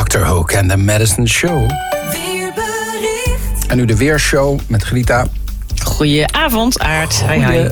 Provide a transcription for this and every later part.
Dr. Hook en de Medicine Show. Weerbericht. En nu de Weershow met Grita. Goedenavond, Aart.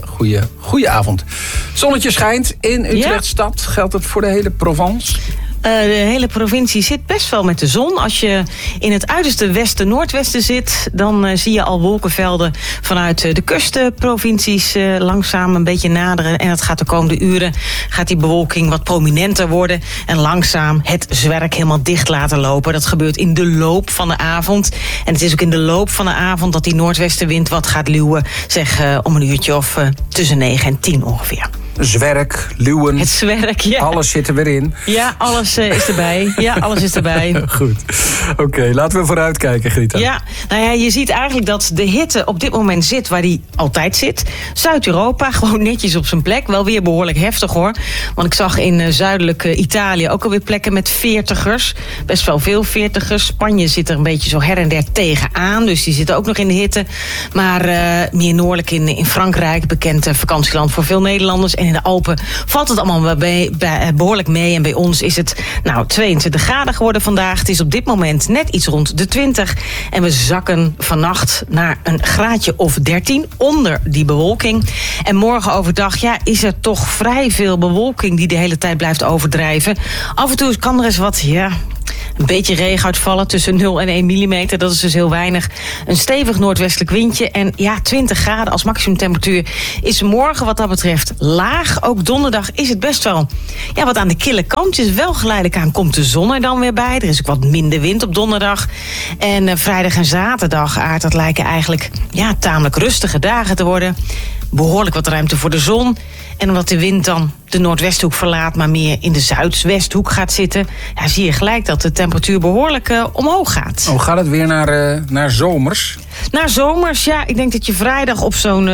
Goeie avond. Zonnetje schijnt in Utrechtstad. Geldt het voor de hele Provence? De hele provincie zit best wel met de zon. Als je in het uiterste westen-noordwesten zit, dan zie je al wolkenvelden vanuit de kustprovincies langzaam een beetje naderen. En dat gaat de komende uren, gaat die bewolking wat prominenter worden en langzaam het zwerk helemaal dicht laten lopen. Dat gebeurt in de loop van de avond. En het is ook in de loop van de avond dat die noordwestenwind wat gaat luwen. Zeg om een uurtje of tussen 9 en 10 ongeveer. Zwerk, luwen. Het zwerk, ja. Alles zit er weer in. Ja, alles is erbij. Ja, alles is erbij. Goed. Oké, laten we vooruit kijken, Grita. Ja, nou ja, je ziet eigenlijk dat de hitte op dit moment zit waar die altijd zit. Zuid-Europa, gewoon netjes op zijn plek. Wel weer behoorlijk heftig, hoor. Want ik zag in zuidelijk Italië ook alweer plekken met 40ers. Best wel veel 40ers. Spanje zit er een beetje zo her en der tegenaan. Dus die zitten ook nog in de hitte. Maar meer noordelijk in Frankrijk, bekend vakantieland voor veel Nederlanders. En in de Alpen valt het allemaal behoorlijk mee. En bij ons is het 22 graden geworden vandaag. Het is op dit moment net iets rond de 20. En we zakken vannacht naar een graadje of 13 onder die bewolking. En morgen overdag is er toch vrij veel bewolking die de hele tijd blijft overdrijven. Af en toe kan er eens wat, een beetje regen uitvallen tussen 0 en 1 millimeter. Dat is dus heel weinig. Een stevig noordwestelijk windje. En 20 graden als maximumtemperatuur is morgen wat dat betreft laag. Ook donderdag is het best wel wat aan de kille kant. Dus wel geleidelijk aan komt de zon er dan weer bij. Er is ook wat minder wind op donderdag. En vrijdag en zaterdag, Aard, dat lijken eigenlijk tamelijk rustige dagen te worden. Behoorlijk wat ruimte voor de zon. En omdat de wind dan de noordwesthoek verlaat, maar meer in de zuidwesthoek gaat zitten, zie je gelijk dat de temperatuur behoorlijk omhoog gaat. Oh, gaat het weer naar zomers? Naar zomers, ik denk dat je vrijdag op zo'n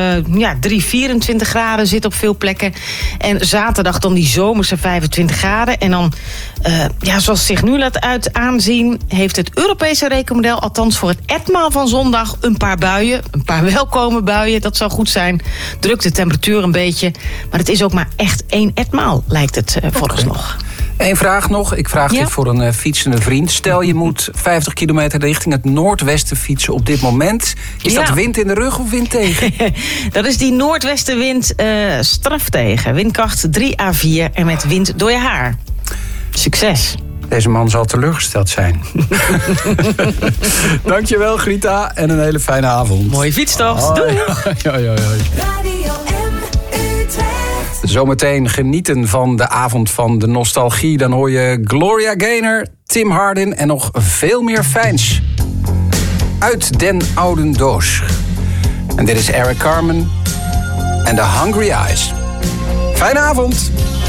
24 graden zit op veel plekken. En zaterdag dan die zomerse 25 graden. En dan, zoals het zich nu laat aanzien, heeft het Europese rekenmodel, althans voor het etmaal van zondag, een paar buien. Een paar welkome buien, dat zou goed zijn. Drukt de temperatuur een beetje. Maar het is ook maar echt 1 etmaal, lijkt het vooralsnog. Eén vraag nog. Ik vraag dit voor een fietsende vriend. Stel, je moet 50 kilometer richting het noordwesten fietsen op dit moment. Is dat wind in de rug of wind tegen? Dat is die noordwestenwind straf tegen. Windkracht 3 à 4 en met wind door je haar. Succes. Deze man zal teleurgesteld zijn. Dankjewel, Grita. En een hele fijne avond. Mooie fietstocht. Doei. Radio Zometeen genieten van de avond van de nostalgie. Dan hoor je Gloria Gaynor, Tim Hardin en nog veel meer fijns. Uit den oude doos. En dit is Eric Carmen en The Hungry Eyes. Fijne avond.